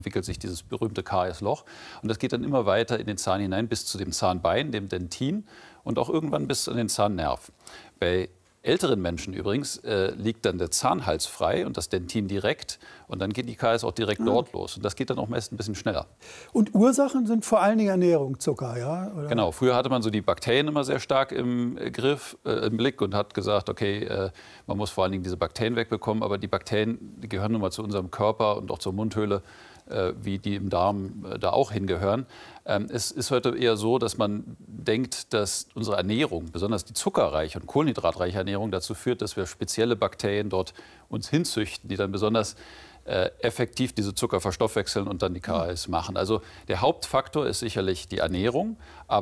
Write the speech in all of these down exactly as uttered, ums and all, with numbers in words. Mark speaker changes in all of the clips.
Speaker 1: entwickelt sich dieses berühmte Kariesloch. Und das geht dann immer weiter in den Zahn hinein bis zu dem Zahnbein, dem Dentin und auch irgendwann bis an den Zahnnerv. Bei älteren Menschen übrigens äh, liegt dann der Zahnhals frei und das Dentin direkt. Und dann geht die Karies auch direkt ah. dort los. Und das geht dann auch meist ein bisschen schneller.
Speaker 2: Und Ursachen sind vor allen Dingen Ernährung, Zucker, ja? Oder?
Speaker 1: Genau. Früher hatte man so die Bakterien immer sehr stark im Griff, äh, im Blick und hat gesagt, okay, äh, man muss vor allen Dingen diese Bakterien wegbekommen. Aber die Bakterien, die gehören nun mal zu unserem Körper und auch zur Mundhöhle, äh, wie die im Darm äh, da auch hingehören. Ähm, es ist heute eher so, dass man denkt, dass unsere Ernährung, besonders die zuckerreiche und kohlenhydratreiche Ernährung, dazu führt, dass wir spezielle Bakterien dort uns hinzüchten, die dann besonders äh, effektiv diese Zucker verstoffwechseln und dann die Karies machen. Also der Hauptfaktor ist sicherlich die Ernährung,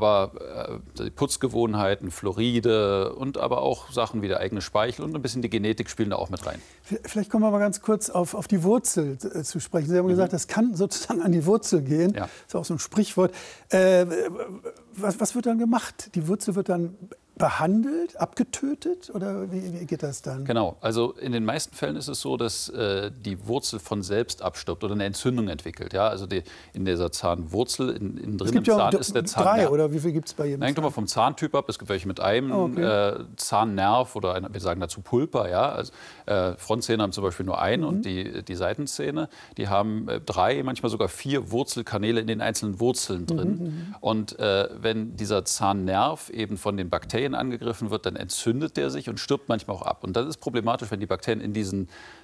Speaker 1: aber äh, die Putzgewohnheiten, Fluoride und aber auch Sachen wie der eigene Speichel und ein bisschen die Genetik spielen da auch mit rein.
Speaker 2: Vielleicht kommen wir mal ganz kurz auf, auf die Wurzel äh, zu sprechen. Sie haben mhm. gesagt, das kann sozusagen an die Wurzel gehen. Ja. Das ist auch so ein Sprichwort. Äh, was, was wird dann gemacht? Die Wurzel wird dann behandelt, abgetötet oder wie, wie geht das dann?
Speaker 1: Genau, also in den meisten Fällen ist es so, dass äh, die Wurzel von selbst abstirbt oder eine Entzündung entwickelt. Ja? Also die, in dieser Zahnwurzel, in, in drin im Zahn
Speaker 2: ja
Speaker 1: ist der Zahn.
Speaker 2: Drei oder wie viel gibt es bei jedem?
Speaker 1: Hängt immer vom Zahntyp ab. Es gibt welche mit einem
Speaker 2: oh, okay.
Speaker 1: äh, Zahnnerv oder ein, wir sagen dazu Pulpa. Ja? Also, äh, Frontzähne haben zum Beispiel nur einen mhm. und die, die Seitenzähne, die haben äh, drei, manchmal sogar vier Wurzelkanäle in den einzelnen Wurzeln drin. Mhm. Und äh, wenn dieser Zahnnerv eben von den Bakterien angegriffen wird, dann entzündet der sich und stirbt manchmal auch ab. Und das ist problematisch, wenn die Bakterien in diesen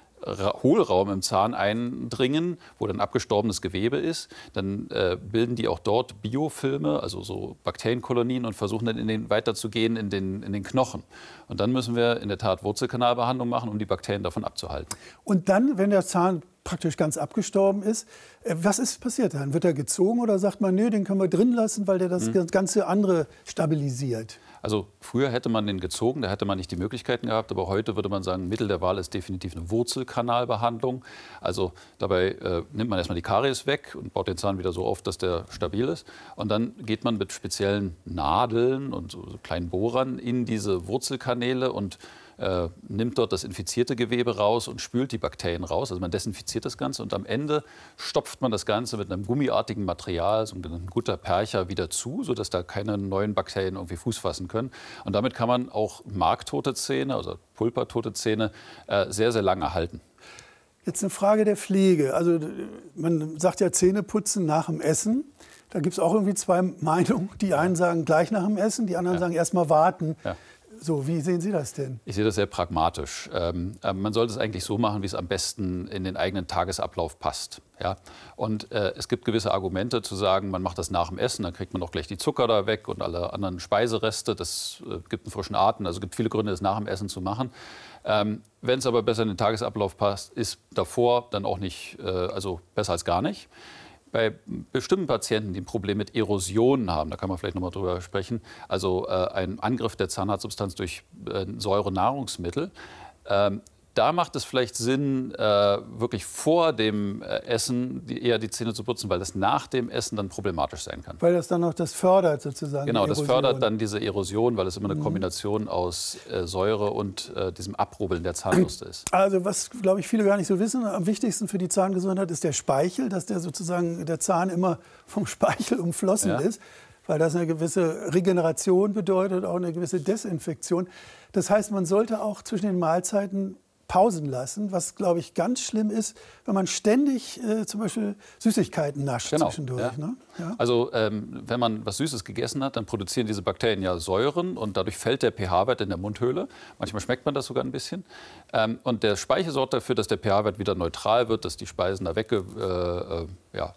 Speaker 1: Hohlraum im Zahn eindringen, wo dann abgestorbenes Gewebe ist, dann äh, bilden die auch dort Biofilme, also so Bakterienkolonien und versuchen dann in den, weiterzugehen in den, in den Knochen. Und dann müssen wir in der Tat Wurzelkanalbehandlung machen, um die Bakterien davon abzuhalten.
Speaker 2: Und dann, wenn der Zahn praktisch ganz abgestorben ist, äh, was ist passiert dann? Wird er gezogen oder sagt man, nö, den können wir drin lassen, weil der das mhm. ganze andere stabilisiert?
Speaker 1: Also früher hätte man den gezogen, da hätte man nicht die Möglichkeiten gehabt, aber heute würde man sagen, Mittel der Wahl ist definitiv eine Wurzelkanalbehandlung. Also dabei äh, nimmt man erstmal die Karies weg und baut den Zahn wieder so auf, dass der stabil ist. Und dann geht man mit speziellen Nadeln und so, so kleinen Bohrern in diese Wurzelkanäle und äh, nimmt dort das infizierte Gewebe raus und spült die Bakterien raus. Also man desinfiziert das Ganze und am Ende stopft man das Ganze mit einem gummiartigen Material, so ein guter Percher, wieder zu, sodass da keine neuen Bakterien irgendwie Fuß fassen können. Und damit kann man auch marktote Zähne, also pulpertote Zähne, äh, sehr, sehr lange erhalten.
Speaker 2: Jetzt eine Frage der Pflege. Also man sagt ja Zähneputzen nach dem Essen. Da gibt es auch irgendwie zwei Meinungen. Die einen sagen gleich nach dem Essen, die anderen ja. sagen erst mal warten. Ja. So, wie sehen Sie das denn?
Speaker 1: Ich sehe das sehr pragmatisch. Ähm, äh, man sollte es eigentlich so machen, wie es am besten in den eigenen Tagesablauf passt. Ja? Und äh, es gibt gewisse Argumente zu sagen, man macht das nach dem Essen, dann kriegt man auch gleich die Zucker da weg und alle anderen Speisereste. Das äh, gibt einen frischen Atem. Also es gibt viele Gründe, das nach dem Essen zu machen. Ähm, wenn es aber besser in den Tagesablauf passt, ist davor dann auch nicht, äh, also besser als gar nicht. Bei bestimmten Patienten, die ein Problem mit Erosionen haben, da kann man vielleicht noch mal drüber sprechen, also äh, ein Angriff der Zahnarztsubstanz durch äh, Säurenahrungsmittel, ähm, da macht es vielleicht Sinn, äh, wirklich vor dem äh, Essen die, eher die Zähne zu putzen, weil das nach dem Essen dann problematisch sein kann.
Speaker 2: Weil das dann auch das fördert sozusagen.
Speaker 1: Genau, das fördert dann diese Erosion, weil es immer eine Kombination aus äh, Säure und äh, diesem Abrubbeln der Zahnbürste ist.
Speaker 2: Also was, glaube ich, viele gar nicht so wissen, am wichtigsten für die Zahngesundheit ist der Speichel, dass der sozusagen der Zahn immer vom Speichel umflossen ja. ist, weil das eine gewisse Regeneration bedeutet, auch eine gewisse Desinfektion. Das heißt, man sollte auch zwischen den Mahlzeiten Pausen lassen, was, glaube ich, ganz schlimm ist, wenn man ständig äh, zum Beispiel Süßigkeiten nascht genau, zwischendurch.
Speaker 1: Ja.
Speaker 2: Ne? Ja.
Speaker 1: Also ähm, wenn man was Süßes gegessen hat, dann produzieren diese Bakterien ja Säuren und dadurch fällt der pH-Wert in der Mundhöhle. Manchmal schmeckt man das sogar ein bisschen. Ähm, und der Speichel sorgt dafür, dass der pH-Wert wieder neutral wird, dass die Speisen da weggewischt äh, äh, ja,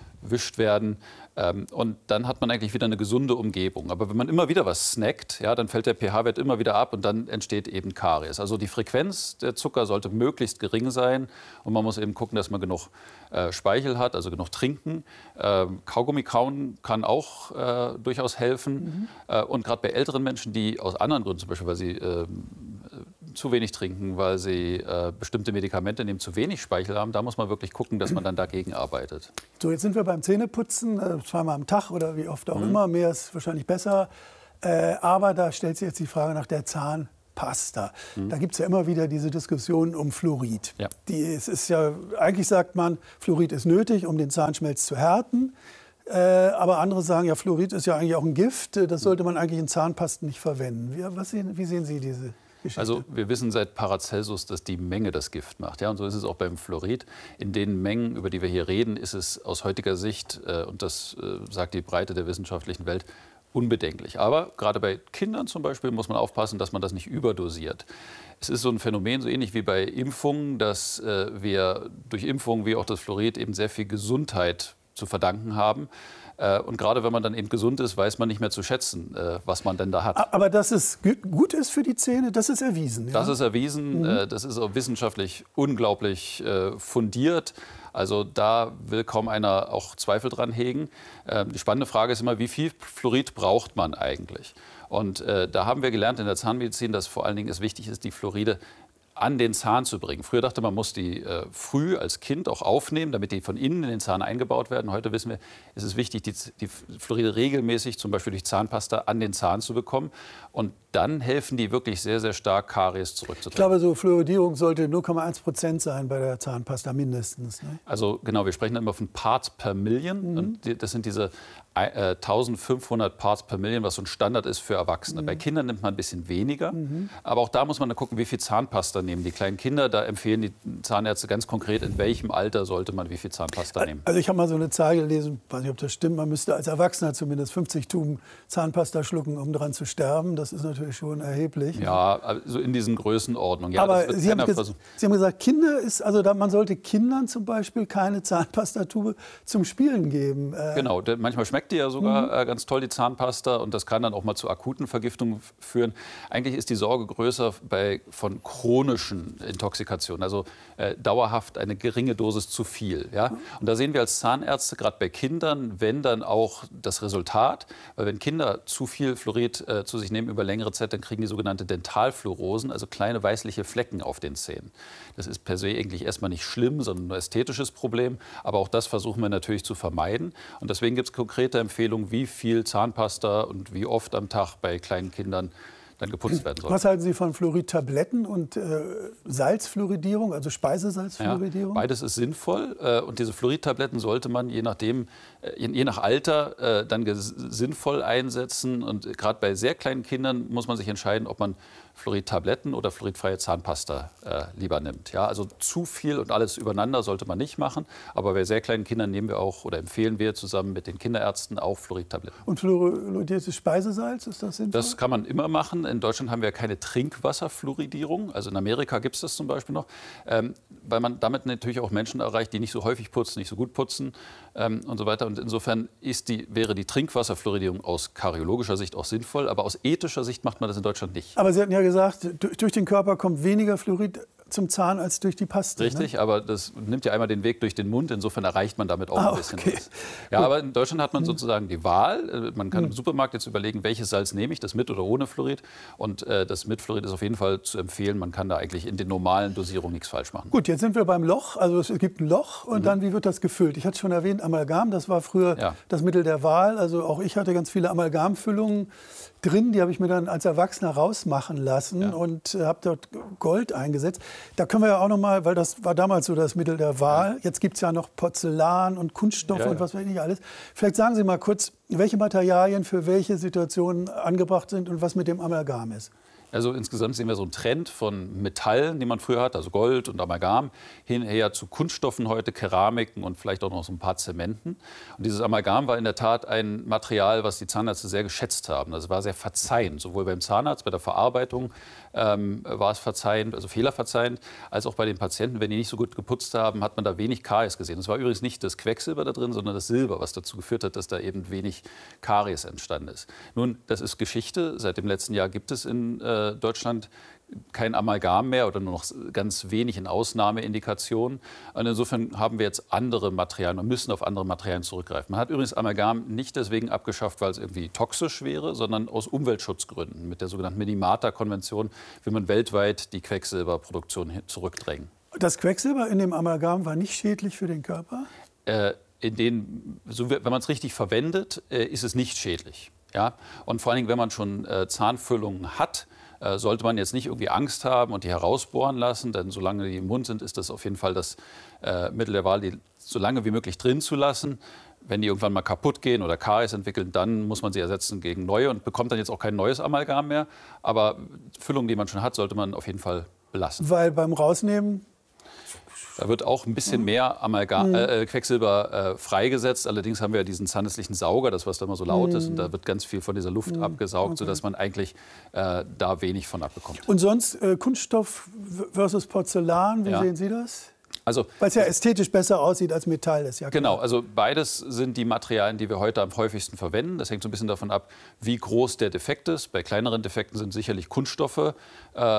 Speaker 1: werden. Ähm, und dann hat man eigentlich wieder eine gesunde Umgebung. Aber wenn man immer wieder was snackt, ja, dann fällt der pH-Wert immer wieder ab und dann entsteht eben Karies. Also die Frequenz der Zucker sollte möglichst gering sein und man muss eben gucken, dass man genug äh, Speichel hat, also genug trinken. Ähm, Kaugummi kauen kann auch äh, durchaus helfen. Mhm. Äh, und gerade bei älteren Menschen, die aus anderen Gründen, zum Beispiel weil sie äh, zu wenig trinken, weil sie äh, bestimmte Medikamente nehmen, zu wenig Speichel haben, da muss man wirklich gucken, dass man dann dagegen arbeitet.
Speaker 2: So, jetzt sind wir beim Zähneputzen, äh, zweimal am Tag oder wie oft auch mhm. immer, mehr ist wahrscheinlich besser. Äh, aber da stellt sich jetzt die Frage nach der Zahnpasta. Zahnpasta. Mhm. Da gibt es ja immer wieder diese Diskussion um Fluorid.
Speaker 1: Ja.
Speaker 2: Die, es ist ja, eigentlich sagt man, Fluorid ist nötig, um den Zahnschmelz zu härten. Äh, aber andere sagen, ja, Fluorid ist ja eigentlich auch ein Gift. Das sollte man eigentlich in Zahnpasten nicht verwenden. Wie, was sehen, wie sehen Sie diese Geschichte?
Speaker 1: Also wir wissen seit Paracelsus, dass die Menge das Gift macht. Ja? Und so ist es auch beim Fluorid. In den Mengen, über die wir hier reden, ist es aus heutiger Sicht, äh, und das äh, sagt die Breite der wissenschaftlichen Welt, unbedenklich. Aber gerade bei Kindern zum Beispiel muss man aufpassen, dass man das nicht überdosiert. Es ist so ein Phänomen, so ähnlich wie bei Impfungen, dass äh, wir durch Impfungen wie auch das Fluorid eben sehr viel Gesundheit zu verdanken haben. Und gerade wenn man dann eben gesund ist, weiß man nicht mehr zu schätzen, was man denn da hat.
Speaker 2: Aber dass es gut ist für die Zähne, das ist erwiesen. Ja?
Speaker 1: Das ist erwiesen. Mhm. Das ist auch wissenschaftlich unglaublich fundiert. Also da will kaum einer auch Zweifel dran hegen. Die spannende Frage ist immer, wie viel Fluorid braucht man eigentlich? Und da haben wir gelernt in der Zahnmedizin, dass vor allen Dingen es wichtig ist, die Fluoride an den Zahn zu bringen. Früher dachte man, man muss die äh, früh als Kind auch aufnehmen, damit die von innen in den Zahn eingebaut werden. Heute wissen wir, es ist wichtig, die, die Fluoride regelmäßig, zum Beispiel durch Zahnpasta, an den Zahn zu bekommen. Und dann helfen die wirklich sehr, sehr stark, Karies zurückzudrängen. Ich glaube,
Speaker 2: so Fluoridierung sollte null Komma eins Prozent sein bei der Zahnpasta mindestens. Ne?
Speaker 1: Also genau, wir sprechen immer von Parts per Million. Mhm. Und die, das sind diese äh, eintausendfünfhundert Parts per Million, was so ein Standard ist für Erwachsene. Mhm. Bei Kindern nimmt man ein bisschen weniger. Mhm. Aber auch da muss man dann gucken, wie viel Zahnpasta nehmen die kleinen Kinder. Da empfehlen die Zahnärzte ganz konkret, in welchem Alter sollte man wie viel Zahnpasta nehmen.
Speaker 2: Also ich habe mal so eine Zahl gelesen, weiß nicht, ob das stimmt, man müsste als Erwachsener zumindest fünfzig Tuben Zahnpasta schlucken, um daran zu sterben. Das ist natürlich schon erheblich.
Speaker 1: Ja, also in diesen Größenordnungen. Ja,
Speaker 2: aber Sie haben, Sie haben gesagt, Kinder ist, also da, man sollte Kindern zum Beispiel keine Zahnpastatube zum Spielen geben.
Speaker 1: Genau, manchmal schmeckt die ja sogar mhm. ganz toll, die Zahnpasta, und das kann dann auch mal zu akuten Vergiftungen führen. Eigentlich ist die Sorge größer bei, von chronischen Intoxikationen, also äh, dauerhaft eine geringe Dosis zu viel. Ja? Und da sehen wir als Zahnärzte, gerade bei Kindern, wenn dann auch das Resultat, weil wenn Kinder zu viel Fluorid äh, zu sich nehmen über längere Zeit, dann kriegen die sogenannte Dentalfluorosen, also kleine weißliche Flecken auf den Zähnen. Das ist per se eigentlich erstmal nicht schlimm, sondern ein ästhetisches Problem. Aber auch das versuchen wir natürlich zu vermeiden. Und deswegen gibt es konkrete Empfehlungen, wie viel Zahnpasta und wie oft am Tag bei kleinen Kindern dann geputzt werden soll.
Speaker 2: Was halten Sie von Fluoridtabletten und äh, Salzfluoridierung, also Speisesalzfluoridierung?
Speaker 1: Ja, beides ist sinnvoll. Äh, und diese Fluoridtabletten sollte man je nachdem, äh, je, je nach Alter äh, dann sinnvoll einsetzen. Und gerade bei sehr kleinen Kindern muss man sich entscheiden, ob man Fluoridtabletten oder fluoridfreie Zahnpasta äh, lieber nimmt. Ja, also zu viel und alles übereinander sollte man nicht machen. Aber bei sehr kleinen Kindern nehmen wir auch oder empfehlen wir zusammen mit den Kinderärzten auch Fluoridtabletten.
Speaker 2: Und fluoridiertes Speisesalz, ist das sinnvoll?
Speaker 1: Das kann man immer machen. In Deutschland haben wir keine Trinkwasserfluoridierung. Also in Amerika gibt es das zum Beispiel noch. Ähm, weil man damit natürlich auch Menschen erreicht, die nicht so häufig putzen, nicht so gut putzen ähm, und so weiter. Und insofern ist die, wäre die Trinkwasserfluoridierung aus kardiologischer Sicht auch sinnvoll. Aber aus ethischer Sicht macht man das in Deutschland nicht.
Speaker 2: Aber Sie hatten ja gesagt, durch den Körper kommt weniger Fluorid zum Zahn als durch die Paste.
Speaker 1: Richtig, ne? Aber das nimmt ja einmal den Weg durch den Mund. Insofern erreicht man damit auch
Speaker 2: ah,
Speaker 1: ein bisschen
Speaker 2: okay.
Speaker 1: was. Ja, aber in Deutschland hat man sozusagen die Wahl. Man kann im Supermarkt jetzt überlegen, welches Salz nehme ich, das mit oder ohne Fluorid. Und äh, das mit Fluorid ist auf jeden Fall zu empfehlen. Man kann da eigentlich in den normalen Dosierungen nichts falsch machen.
Speaker 2: Gut, jetzt sind wir beim Loch. Also es gibt ein Loch und mhm. dann, wie wird das gefüllt? Ich hatte es schon erwähnt, Amalgam, das war früher ja. das Mittel der Wahl. Also auch ich hatte ganz viele Amalgamfüllungen drin, die habe ich mir dann als Erwachsener rausmachen lassen ja. und äh, habe dort Gold eingesetzt. Da können wir ja auch noch mal, weil das war damals so das Mittel der Wahl. Ja. Jetzt gibt es ja noch Porzellan und Kunststoff ja, und was weiß ich nicht alles. Vielleicht sagen Sie mal kurz, welche Materialien für welche Situationen angebracht sind und was mit dem Amalgam ist.
Speaker 1: Also insgesamt sehen wir so einen Trend von Metallen, die man früher hatte, also Gold und Amalgam, hinher zu Kunststoffen heute, Keramiken und vielleicht auch noch so ein paar Zementen. Und dieses Amalgam war in der Tat ein Material, was die Zahnärzte sehr geschätzt haben. Das war sehr verzeihend, sowohl beim Zahnarzt, bei der Verarbeitung ähm, war es verzeihend, also fehlerverzeihend, als auch bei den Patienten. Wenn die nicht so gut geputzt haben, hat man da wenig Karies gesehen. Es war übrigens nicht das Quecksilber da drin, sondern das Silber, was dazu geführt hat, dass da eben wenig Karies entstanden ist. Nun, das ist Geschichte. Seit dem letzten Jahr gibt es in äh, Deutschland kein Amalgam mehr oder nur noch ganz wenig in Ausnahmeindikationen. Und insofern haben wir jetzt andere Materialien und müssen auf andere Materialien zurückgreifen. Man hat übrigens Amalgam nicht deswegen abgeschafft, weil es irgendwie toxisch wäre, sondern aus Umweltschutzgründen. Mit der sogenannten Minamata-Konvention will man weltweit die Quecksilberproduktion zurückdrängen.
Speaker 2: Das Quecksilber in dem Amalgam war nicht schädlich für den Körper?
Speaker 1: Äh, in den, so, wenn man es richtig verwendet, äh, ist es nicht schädlich. Ja? Und vor allen Dingen, wenn man schon äh, Zahnfüllungen hat, äh, sollte man jetzt nicht irgendwie Angst haben und die herausbohren lassen, denn solange die im Mund sind, ist das auf jeden Fall das äh, Mittel der Wahl, die so lange wie möglich drin zu lassen. Wenn die irgendwann mal kaputt gehen oder Karies entwickeln, dann muss man sie ersetzen gegen neue und bekommt dann jetzt auch kein neues Amalgam mehr. Aber Füllungen, die man schon hat, sollte man auf jeden Fall belassen.
Speaker 2: Weil beim Rausnehmen?
Speaker 1: Da wird auch ein bisschen mehr Amalgam, äh, Quecksilber äh, freigesetzt. Allerdings haben wir ja diesen zahnärztlichen Sauger, das was da immer so laut ist. Und da wird ganz viel von dieser Luft abgesaugt, okay. sodass man eigentlich äh, da wenig von abbekommt.
Speaker 2: Und sonst äh, Kunststoff versus Porzellan, wie ja. sehen Sie das?
Speaker 1: Also,
Speaker 2: weil es ja ästhetisch besser aussieht als Metall ist, ja klar.
Speaker 1: Genau, also beides sind die Materialien, die wir heute am häufigsten verwenden. Das hängt so ein bisschen davon ab, wie groß der Defekt ist. Bei kleineren Defekten sind sicherlich Kunststoffe äh,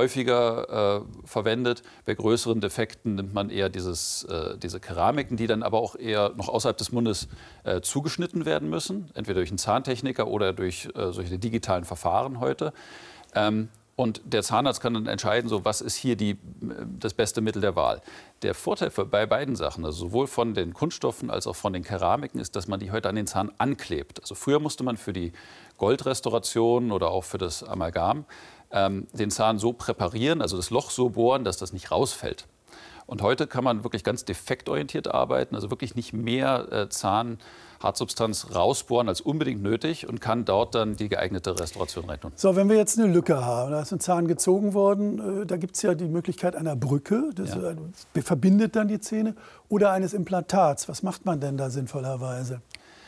Speaker 1: häufiger äh, verwendet. Bei größeren Defekten nimmt man eher dieses, äh, diese Keramiken, die dann aber auch eher noch außerhalb des Mundes äh, zugeschnitten werden müssen. Entweder durch einen Zahntechniker oder durch äh, solche digitalen Verfahren heute. Ähm, Und der Zahnarzt kann dann entscheiden, so, was ist hier die, das beste Mittel der Wahl. Der Vorteil für, bei beiden Sachen, also sowohl von den Kunststoffen als auch von den Keramiken, ist, dass man die heute an den Zahn anklebt. Also früher musste man für die Goldrestauration oder auch für das Amalgam ähm, den Zahn so präparieren, also das Loch so bohren, dass das nicht rausfällt. Und heute kann man wirklich ganz defektorientiert arbeiten, also wirklich nicht mehr äh, Zahnhartsubstanz rausbohren als unbedingt nötig und kann dort dann die geeignete Restauration rechnen.
Speaker 2: So, wenn wir jetzt eine Lücke haben, da ist ein Zahn gezogen worden, äh, da gibt es ja die Möglichkeit einer Brücke, das ja. äh, verbindet dann die Zähne, oder eines Implantats. Was macht man denn da sinnvollerweise?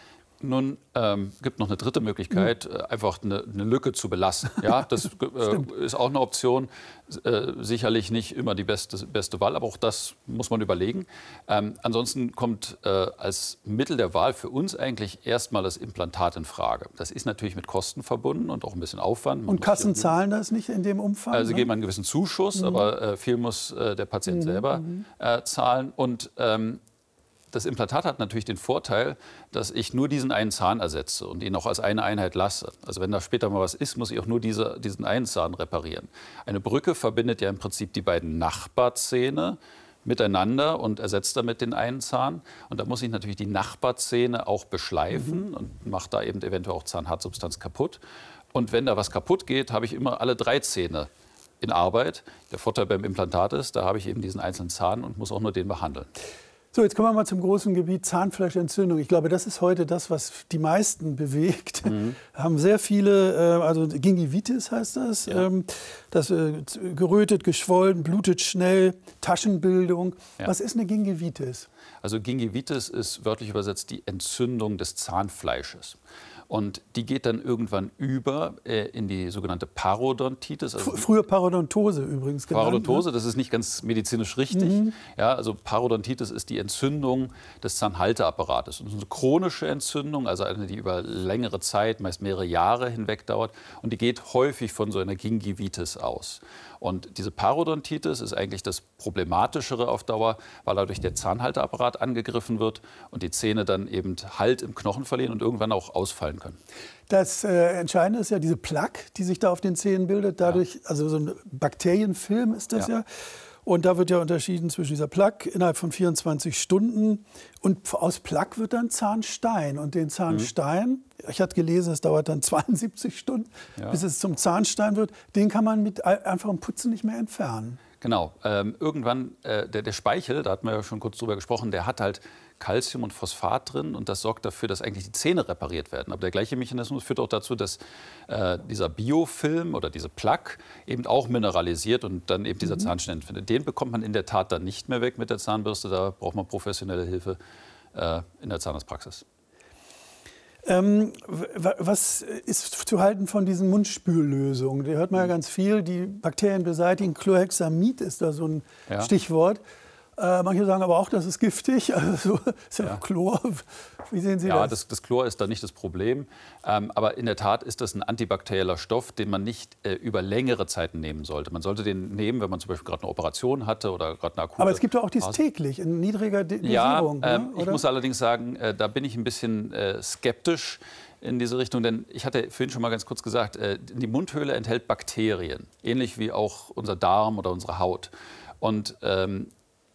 Speaker 1: Nun ähm, gibt noch eine dritte Möglichkeit, mhm. einfach eine, eine Lücke zu belassen. Ja, das äh, ist auch eine Option. Äh, sicherlich nicht immer die beste, beste Wahl, aber auch das muss man überlegen. Ähm, ansonsten kommt äh, als Mittel der Wahl für uns eigentlich erstmal das Implantat in Frage. Das ist natürlich mit Kosten verbunden und auch ein bisschen Aufwand. Man
Speaker 2: und Kassen zahlen das nicht in dem Umfang?
Speaker 1: Also
Speaker 2: ne?
Speaker 1: geben einen gewissen Zuschuss, mhm. aber äh, viel muss äh, der Patient mhm. selber äh, zahlen. Und ähm, das Implantat hat natürlich den Vorteil, dass ich nur diesen einen Zahn ersetze und ihn auch als eine Einheit lasse. Also wenn da später mal was ist, muss ich auch nur diese, diesen einen Zahn reparieren. Eine Brücke verbindet ja im Prinzip die beiden Nachbarzähne miteinander und ersetzt damit den einen Zahn. Und da muss ich natürlich die Nachbarzähne auch beschleifen mhm. und mache da eben eventuell auch Zahnhartsubstanz kaputt. Und wenn da was kaputt geht, habe ich immer alle drei Zähne in Arbeit. Der Vorteil beim Implantat ist, da habe ich eben diesen einzelnen Zahn und muss auch nur den behandeln.
Speaker 2: So, jetzt kommen wir mal zum großen Gebiet Zahnfleischentzündung. Ich glaube, das ist heute das, was die meisten bewegt. Mhm. Haben sehr viele, äh, also Gingivitis heißt das, ja. ähm, das äh, gerötet, geschwollen, blutet schnell, Taschenbildung. Ja. Was ist eine Gingivitis?
Speaker 1: Also Gingivitis ist wörtlich übersetzt die Entzündung des Zahnfleisches. Und die geht dann irgendwann über äh, in die sogenannte Parodontitis. Also
Speaker 2: früher Parodontose übrigens genannt.
Speaker 1: Parodontose, das ist nicht ganz medizinisch richtig. Mhm. Ja, also Parodontitis ist die Entzündung des Zahnhalteapparates. Und das ist eine chronische Entzündung, also eine, die über längere Zeit, meist mehrere Jahre hinweg dauert. Und die geht häufig von so einer Gingivitis aus. Und diese Parodontitis ist eigentlich das Problematischere auf Dauer, weil dadurch der Zahnhalteapparat angegriffen wird und die Zähne dann eben Halt im Knochen verlieren und irgendwann auch ausfallen können.
Speaker 2: Das äh, Entscheidende ist ja diese Plaque, die sich da auf den Zähnen bildet. Dadurch, ja. also so ein Bakterienfilm ist das ja. ja. Und da wird ja unterschieden zwischen dieser Plaque innerhalb von vierundzwanzig Stunden. Und aus Plaque wird dann Zahnstein. Und den Zahnstein, mhm. ich hatte gelesen, es dauert dann zweiundsiebzig Stunden, ja. bis es zum Zahnstein wird. Den kann man mit einfachem Putzen nicht mehr entfernen.
Speaker 1: Genau. Ähm, irgendwann, äh, der, der Speichel, da hatten wir ja schon kurz drüber gesprochen, der hat halt Calcium und Phosphat drin und das sorgt dafür, dass eigentlich die Zähne repariert werden. Aber der gleiche Mechanismus führt auch dazu, dass äh, dieser Biofilm oder diese Plaque eben auch mineralisiert und dann eben dieser mhm. Zahnstein findet. Den bekommt man in der Tat dann nicht mehr weg mit der Zahnbürste. Da braucht man professionelle Hilfe äh, in der Zahnarztpraxis.
Speaker 2: Ähm, was ist zu halten von diesen Mundspüllösungen? Da hört man ja ganz viel, die Bakterien beseitigen. Chlorhexamid ist da so ein ja. Stichwort. Äh, manche sagen aber auch, das ist giftig. Also ist ja, ja. Chlor. Wie sehen Sie
Speaker 1: ja,
Speaker 2: das?
Speaker 1: das? Das Chlor ist da nicht das Problem. Ähm, aber in der Tat ist das ein antibakterieller Stoff, den man nicht äh, über längere Zeiten nehmen sollte. Man sollte den nehmen, wenn man zum Beispiel gerade eine Operation hatte oder gerade eine akute.
Speaker 2: Aber es gibt doch auch dies täglich in niedriger Dosierung.
Speaker 1: Ja, ähm,
Speaker 2: ne?
Speaker 1: Ich muss allerdings sagen, äh, da bin ich ein bisschen äh, skeptisch in diese Richtung, denn ich hatte vorhin schon mal ganz kurz gesagt, äh, die Mundhöhle enthält Bakterien, ähnlich wie auch unser Darm oder unsere Haut. Und ähm,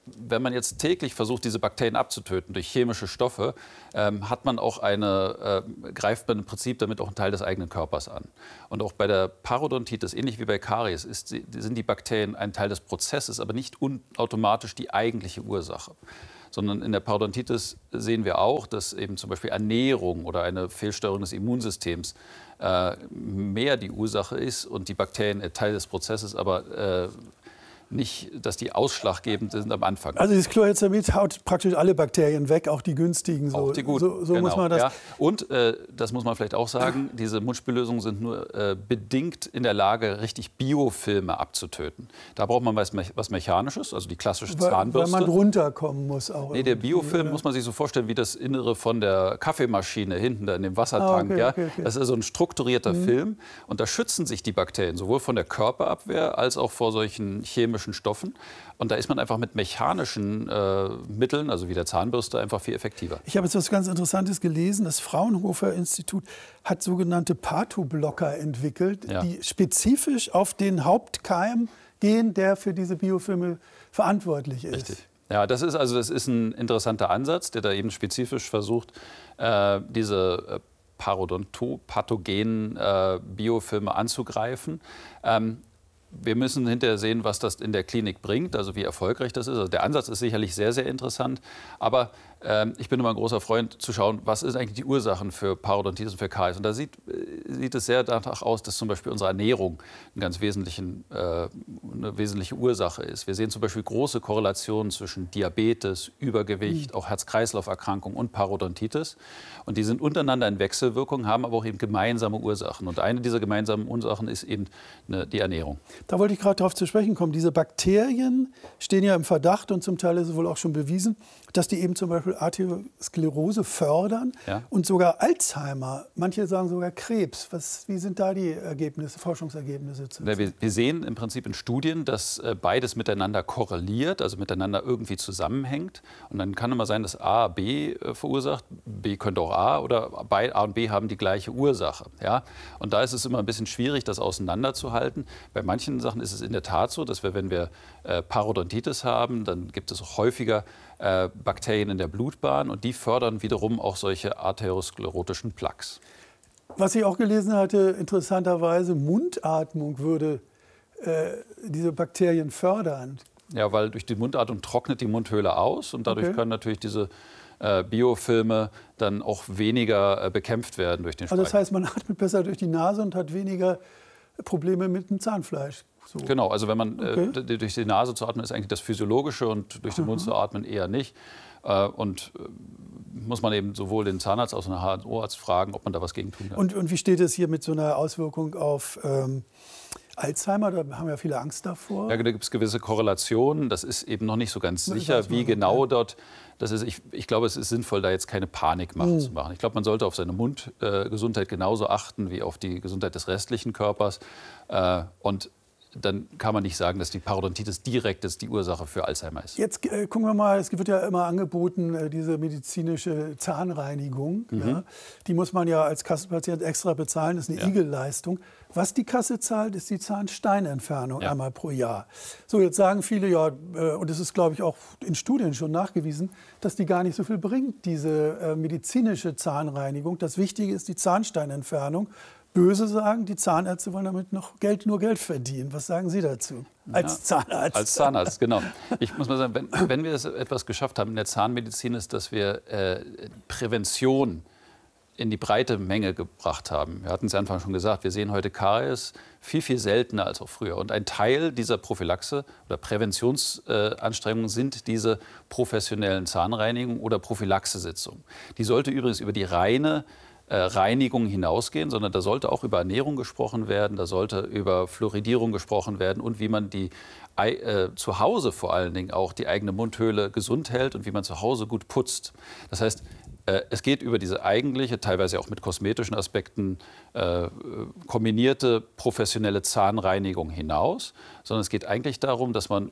Speaker 1: wenn man jetzt täglich versucht, diese Bakterien abzutöten durch chemische Stoffe, ähm, hat man auch eine, äh, greift man im Prinzip damit auch einen Teil des eigenen Körpers an. Und auch bei der Parodontitis, ähnlich wie bei Karies, ist, sind die Bakterien ein Teil des Prozesses, aber nicht automatisch die eigentliche Ursache. Sondern in der Parodontitis sehen wir auch, dass eben zum Beispiel Ernährung oder eine Fehlsteuerung des Immunsystems äh, mehr die Ursache ist und die Bakterien Teil des Prozesses, aber äh, nicht, dass die ausschlaggebend sind am Anfang.
Speaker 2: Also das Chlorhexamid haut praktisch alle Bakterien weg, auch die günstigen. So,
Speaker 1: auch die guten,
Speaker 2: so, so
Speaker 1: genau.
Speaker 2: muss man das.
Speaker 1: Ja. Und äh, das muss man vielleicht auch sagen, diese Mundspüllösungen sind nur äh, bedingt in der Lage, richtig Biofilme abzutöten. Da braucht man was, was Mechanisches, also die klassische
Speaker 2: weil,
Speaker 1: Zahnbürste.
Speaker 2: Weil man runterkommen muss auch.
Speaker 1: Nee, der Biofilm muss man sich so vorstellen wie das Innere von der Kaffeemaschine hinten da in dem Wassertank.
Speaker 2: Ah, okay,
Speaker 1: ja?
Speaker 2: okay, okay.
Speaker 1: Das ist so ein strukturierter
Speaker 2: Mhm.
Speaker 1: Film und da schützen sich die Bakterien sowohl von der Körperabwehr als auch vor solchen chemischen Stoffen. Und da ist man einfach mit mechanischen äh, Mitteln, also wie der Zahnbürste, einfach viel effektiver.
Speaker 2: Ich habe jetzt was ganz Interessantes gelesen. Das Fraunhofer Institut hat sogenannte Pathoblocker entwickelt,
Speaker 1: Ja.
Speaker 2: die spezifisch auf den Hauptkeim gehen, der für diese Biofilme verantwortlich ist.
Speaker 1: Richtig. Ja, das ist also das ist ein interessanter Ansatz, der da eben spezifisch versucht, äh, diese äh, parodontopathogenen äh, Biofilme anzugreifen. Ähm, Wir müssen hinterher sehen, was das in der Klinik bringt, also wie erfolgreich das ist. Also der Ansatz ist sicherlich sehr, sehr interessant. Aber ähm, ich bin immer ein großer Freund zu schauen, was ist eigentlich die Ursachen für Parodontitis und für Karies. Und da sieht, äh, sieht es sehr danach aus, dass zum Beispiel unsere Ernährung eine ganz wesentlichen, äh, eine wesentliche Ursache ist. Wir sehen zum Beispiel große Korrelationen zwischen Diabetes, Übergewicht, mhm. auch Herz-Kreislauf-Erkrankungen und Parodontitis. Und die sind untereinander in Wechselwirkung, haben aber auch eben gemeinsame Ursachen. Und eine dieser gemeinsamen Ursachen ist eben eine, die Ernährung.
Speaker 2: Da wollte ich gerade darauf zu sprechen kommen. Diese Bakterien stehen ja im Verdacht und zum Teil ist es wohl auch schon bewiesen, dass die eben zum Beispiel Arteriosklerose fördern
Speaker 1: Ja.
Speaker 2: und sogar Alzheimer. Manche sagen sogar Krebs. Was, wie sind da die Ergebnisse, Forschungsergebnisse? Zu
Speaker 1: Ja, wir, wir sehen im Prinzip in Studien, dass äh, beides miteinander korreliert, also miteinander irgendwie zusammenhängt. Und dann kann immer sein, dass A B äh, verursacht, B könnte auch A oder bei A und B haben die gleiche Ursache. Ja? Und da ist es immer ein bisschen schwierig, das auseinanderzuhalten. Bei manchen Sachen ist es in der Tat so, dass wir, wenn wir äh, Parodontitis haben, dann gibt es auch häufiger äh, Bakterien in der Blutbahn und die fördern wiederum auch solche arteriosklerotischen Plaques.
Speaker 2: Was ich auch gelesen hatte, interessanterweise, Mundatmung würde äh, diese Bakterien fördern.
Speaker 1: Ja, weil durch die Mundatmung trocknet die Mundhöhle aus und dadurch
Speaker 2: Okay.
Speaker 1: können natürlich diese äh, Biofilme dann auch weniger äh, bekämpft werden durch den Speichel.
Speaker 2: Also das heißt, man atmet besser durch die Nase und hat weniger Probleme mit dem Zahnfleisch. So.
Speaker 1: Genau, also wenn man
Speaker 2: Okay.
Speaker 1: äh, durch die Nase zu atmen, ist eigentlich das Physiologische und durch den Mund zu atmen eher nicht. Äh, und äh, muss man eben sowohl den Zahnarzt als auch den H N O-Arzt fragen, ob man da was gegen tun kann.
Speaker 2: Und, und wie steht es hier mit so einer Auswirkung auf ähm, Alzheimer? Da haben ja viele Angst davor.
Speaker 1: Ja, da gibt es gewisse Korrelationen. Das ist eben noch nicht so ganz
Speaker 2: Das
Speaker 1: sicher,
Speaker 2: weiß man
Speaker 1: wie
Speaker 2: noch,
Speaker 1: genau
Speaker 2: ja.
Speaker 1: dort das ist. Ich, ich glaube, es ist sinnvoll, da jetzt keine Panikmache
Speaker 2: Mhm.
Speaker 1: zu machen. Ich glaube, man sollte auf seine Mundgesundheit äh, genauso achten wie auf die Gesundheit des restlichen Körpers. Äh, und dann kann man nicht sagen, dass die Parodontitis direkt ist die Ursache für Alzheimer ist.
Speaker 2: Jetzt äh, gucken wir mal, es wird ja immer angeboten, äh, diese medizinische Zahnreinigung.
Speaker 1: Mhm.
Speaker 2: Ja. Die muss man ja als Kassenpatient extra bezahlen, das ist eine
Speaker 1: Ja.
Speaker 2: Igelleistung. Was die Kasse zahlt, ist die Zahnsteinentfernung
Speaker 1: Ja.
Speaker 2: einmal pro Jahr. So, jetzt sagen viele, ja, äh, und es ist, glaube ich, auch in Studien schon nachgewiesen, dass die gar nicht so viel bringt, diese äh, medizinische Zahnreinigung. Das Wichtige ist die Zahnsteinentfernung. Böse sagen, die Zahnärzte wollen damit noch Geld, nur Geld verdienen. Was sagen Sie dazu als
Speaker 1: Ja,
Speaker 2: Zahnarzt?
Speaker 1: Als Zahnarzt, genau. Ich muss mal sagen, wenn, wenn wir es etwas geschafft haben in der Zahnmedizin, ist, dass wir äh, Prävention in die breite Menge gebracht haben. Wir hatten es Anfang schon gesagt, wir sehen heute Karies viel, viel seltener als auch früher. Und ein Teil dieser Prophylaxe oder Präventionsanstrengungen sind diese professionellen Zahnreinigungen oder Prophylaxesitzungen. Die sollte übrigens über die reine äh, Reinigung hinausgehen, sondern da sollte auch über Ernährung gesprochen werden, da sollte über Fluoridierung gesprochen werden und wie man die äh, zu Hause vor allen Dingen auch die eigene Mundhöhle gesund hält und wie man zu Hause gut putzt. Das heißt, es geht über diese eigentliche, teilweise auch mit kosmetischen Aspekten äh, kombinierte professionelle Zahnreinigung hinaus, sondern es geht eigentlich darum, dass man über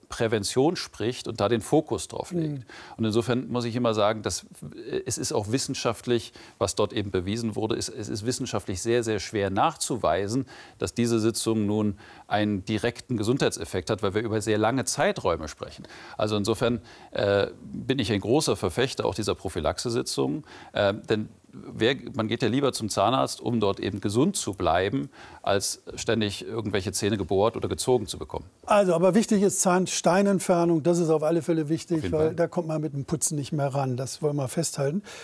Speaker 1: Prävention spricht und da den Fokus drauf legt. Mhm. Und insofern muss ich immer sagen, dass es ist auch wissenschaftlich, was dort eben bewiesen wurde, es ist wissenschaftlich sehr, sehr schwer nachzuweisen, dass diese Sitzung nun einen direkten Gesundheitseffekt hat, weil wir über sehr lange Zeiträume sprechen. Also insofern äh, bin ich ein großer Verfechter auch dieser Prophylaxe-Sitzungen, äh, denn Wer, man geht ja lieber zum Zahnarzt, um dort eben gesund zu bleiben, als ständig irgendwelche Zähne gebohrt oder gezogen zu bekommen.
Speaker 2: Also, aber wichtig ist Zahnsteinentfernung. Das ist auf alle Fälle wichtig, weil
Speaker 1: Fall.
Speaker 2: da kommt man mit dem Putzen nicht mehr ran. Das wollen wir festhalten.